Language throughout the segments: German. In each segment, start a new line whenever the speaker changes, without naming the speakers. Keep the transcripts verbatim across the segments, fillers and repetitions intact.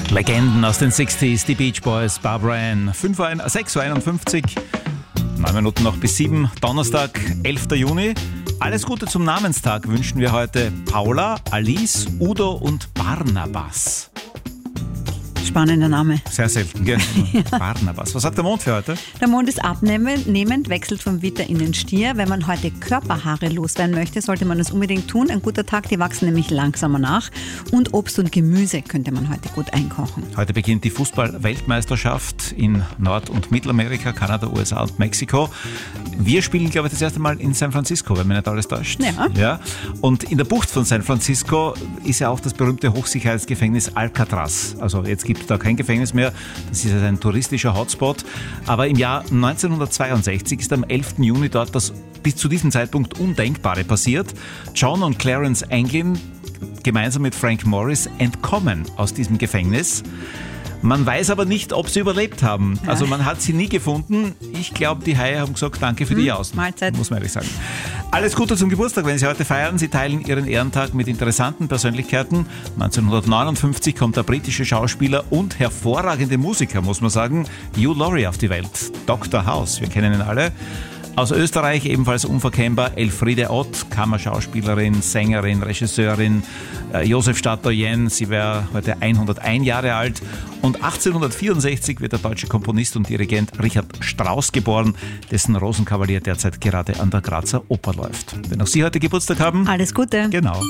Legenden aus den sechziger, die Beach Boys, Barbara Ann. sechs Uhr einundfünfzig, neun Minuten noch bis sieben, Donnerstag, elfter Juni. Alles Gute zum Namenstag wünschen wir heute Paula, Alice, Udo und Barnabas.
Spannender Name.
Sehr selten, gell? Ja. Barnabas. Was sagt der Mond für heute?
Der Mond ist abnehmend, wechselt vom Widder in den Stier. Wenn man heute Körperhaare loswerden möchte, sollte man das unbedingt tun. Ein guter Tag, die wachsen nämlich langsamer nach. Und Obst und Gemüse könnte man heute gut einkochen.
Heute beginnt die Fußball-Weltmeisterschaft in Nord- und Mittelamerika, Kanada, U S A und Mexiko. Wir spielen, glaube ich, das erste Mal in San Francisco, wenn mich nicht alles täuscht.
Ja.
Ja. Und in der Bucht von San Francisco ist ja auch das berühmte Hochsicherheitsgefängnis Alcatraz. Also jetzt gibt es da kein Gefängnis mehr, das ist ein touristischer Hotspot. Aber im Jahr neunzehnhundertzweiundsechzig ist am elften Juni dort das bis zu diesem Zeitpunkt Undenkbare passiert. John und Clarence Anglin gemeinsam mit Frank Morris entkommen aus diesem Gefängnis. Man weiß aber nicht, ob sie überlebt haben. Ja. Also man hat sie nie gefunden. Ich glaube, die Haie haben gesagt, danke für die Jausen.
Mahlzeit.
Muss man ehrlich sagen. Alles Gute zum Geburtstag, wenn Sie heute feiern. Sie teilen Ihren Ehrentag mit interessanten Persönlichkeiten. neunzehnhundertneunundfünfzig kommt der britische Schauspieler und hervorragende Musiker, muss man sagen, Hugh Laurie auf die Welt. Doktor House, wir kennen ihn alle. Aus Österreich ebenfalls unverkennbar Elfriede Ott, Kammerschauspielerin, Sängerin, Regisseurin, äh, Josef Statoyen, sie wäre heute hunderteins Jahre alt. Und achtzehnhundertvierundsechzig wird der deutsche Komponist und Dirigent Richard Strauss geboren, dessen Rosenkavalier derzeit gerade an der Grazer Oper läuft. Wenn auch Sie heute Geburtstag haben,
alles Gute.
Genau.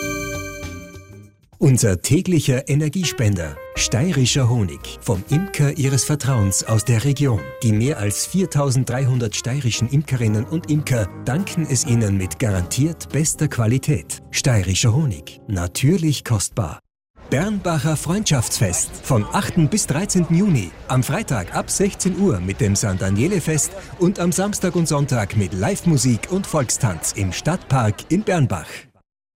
Unser täglicher Energiespender. Steirischer Honig. Vom Imker Ihres Vertrauens aus der Region. Die mehr als viertausenddreihundert steirischen Imkerinnen und Imker danken es Ihnen mit garantiert bester Qualität. Steirischer Honig. Natürlich kostbar. Bernbacher Freundschaftsfest vom achten bis dreizehnten Juni. Am Freitag ab sechzehn Uhr mit dem San Daniele Fest und am Samstag und Sonntag mit Live-Musik und Volkstanz im Stadtpark in Bernbach.